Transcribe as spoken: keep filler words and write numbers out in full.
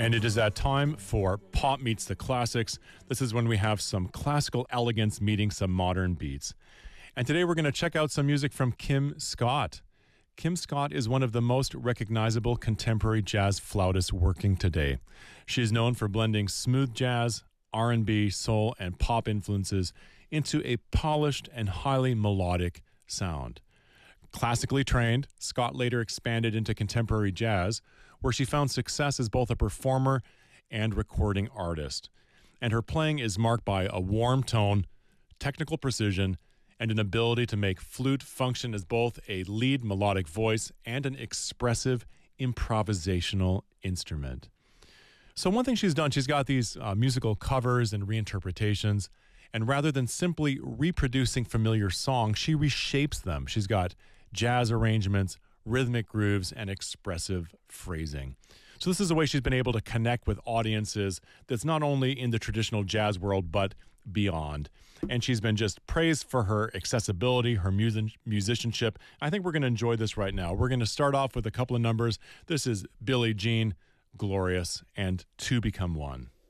And it is that time for Pop Meets the Classics. This is when we have some classical elegance meeting some modern beats. And today we're going to check out some music from Kim Scott. Kim Scott is one of the most recognizable contemporary jazz flautists working today. She is known for blending smooth jazz, R and B, soul, and pop influences into a polished and highly melodic sound. Classically trained, Scott later expanded into contemporary jazz, where she found success as both a performer and recording artist. And her playing is marked by a warm tone, technical precision, and an ability to make flute function as both a lead melodic voice and an expressive improvisational instrument. So one thing she's done, she's got these uh, musical covers and reinterpretations, and rather than simply reproducing familiar songs, she reshapes them. She's got jazz arrangements, rhythmic grooves, and expressive phrasing. So this is a way she's been able to connect with audiences that's not only in the traditional jazz world, but beyond. And she's been just praised for her accessibility, her music- musicianship. I think we're going to enjoy this right now. We're going to start off with a couple of numbers. This is Billie Jean, Glorious, and Two Become One.